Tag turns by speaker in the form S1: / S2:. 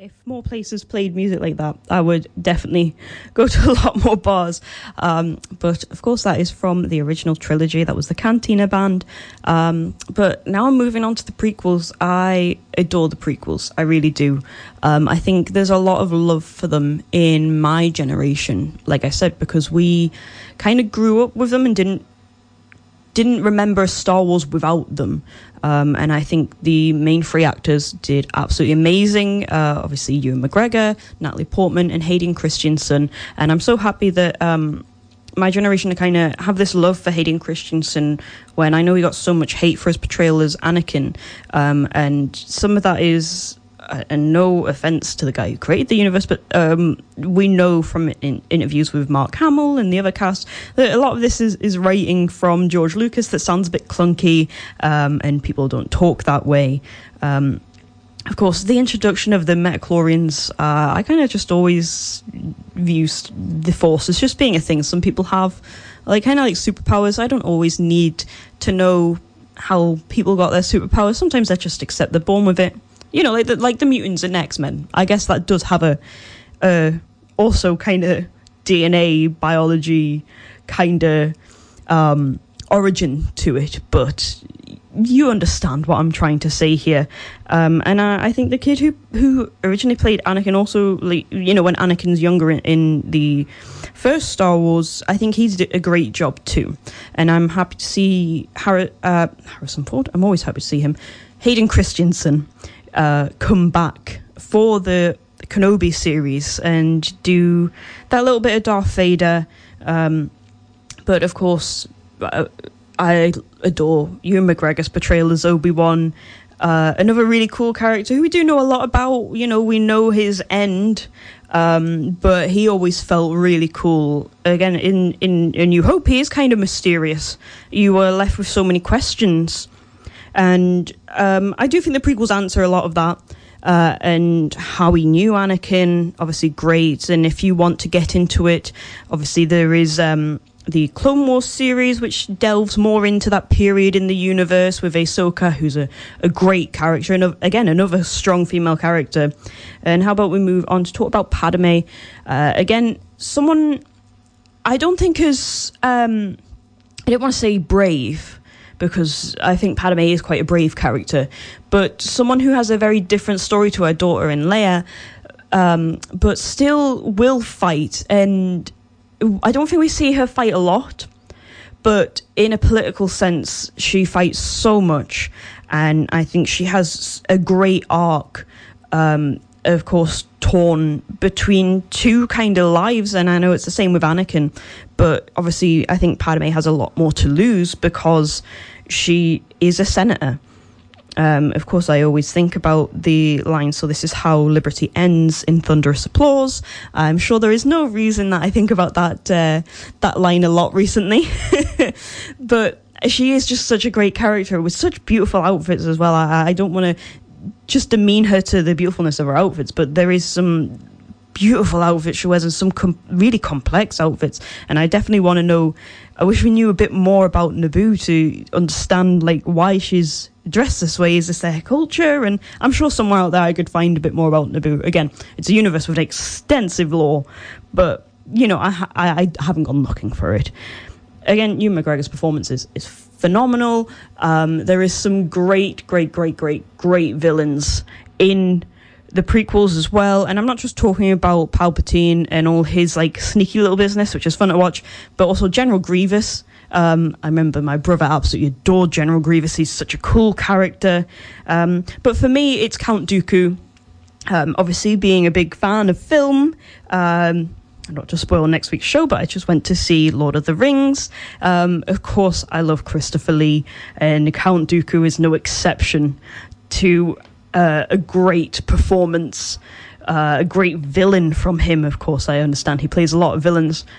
S1: If more places played music like that, I would definitely go to a lot more bars. But of course, that is from the original trilogy. That was the Cantina Band. But now I'm moving on to the prequels. I adore the prequels. I really do. I think there's a lot of love for them in my generation, like I said, because we kind of grew up with them and didn't remember Star Wars without them. And I think the main three actors did absolutely amazing. Obviously, Ewan McGregor, Natalie Portman, and Hayden Christensen. And I'm so happy that my generation kind of have this love for Hayden Christensen when I know he got so much hate for his portrayal as Anakin. And some of that is... and no offense to the guy who created the universe, but we know from interviews with Mark Hamill and the other cast that a lot of this is writing from George Lucas that sounds a bit clunky, and people don't talk that way. Of course, the introduction of the Metachlorians, I kind of just always view the Force as just being a thing some people have, like kind of like superpowers. I don't always need to know how people got their superpowers. Sometimes I just accept they're born with it. You know, like the mutants in X-Men. I guess that does have a also kind of DNA biology kind of origin to it, but you understand what I'm trying to say here. And I think the kid who originally played Anakin also, you know, when Anakin's younger in the first Star Wars, I think he's did a great job too. And I'm happy to see Harrison Ford. I'm always happy to see him. Hayden Christensen come back for the Kenobi series and do that little bit of Darth Vader. But of course, I adore Ewan McGregor's portrayal as Obi-Wan. Another really cool character who we do know a lot about. You know, we know his end, but he always felt really cool. Again, in A New Hope, he is kind of mysterious. You were left with so many questions. And I do think the prequels answer a lot of that, and how he knew Anakin, obviously great. And if you want to get into it, obviously there is the Clone Wars series, which delves more into that period in the universe with Ahsoka, who's a great character, and again, another strong female character. And how about we move on to talk about Padme? Again, someone I don't think is, I don't want to say brave, because I think Padme is quite a brave character, but someone who has a very different story to her daughter in Leia, but still will fight. And I don't think we see her fight a lot, but in a political sense, she fights so much. And I think she has a great arc, of course, torn between two kind of lives. And I know it's the same with Anakin, but obviously I think Padme has a lot more to lose because she is a senator. Of course, I always think about the line, "So this is how liberty ends," in thunderous applause. I'm sure there is no reason that I think about that line a lot recently. But she is just such a great character with such beautiful outfits as well. I don't want to just demean her to the beautifulness of her outfits, but there is some beautiful outfits she wears and some really complex outfits. And I definitely want to know, I wish we knew a bit more about Naboo to understand like why she's dressed this way. Is this their culture? And I'm sure somewhere out there I could find a bit more about Naboo. Again, it's a universe with extensive lore, but you know, I haven't gone looking for it. Again, Ewan McGregor's performance is phenomenal. There is some great villains in the prequels as well, and I'm not just talking about Palpatine and all his like sneaky little business, which is fun to watch, but also General Grievous. I remember my brother absolutely adored General Grievous. He's such a cool character. But for me, it's Count Dooku. Obviously, being a big fan of film, not to spoil next week's show, but I just went to see Lord of the Rings. Of course, I love Christopher Lee, and Count Dooku is no exception to a great performance, a great villain from him. Of course, I understand he plays a lot of villains,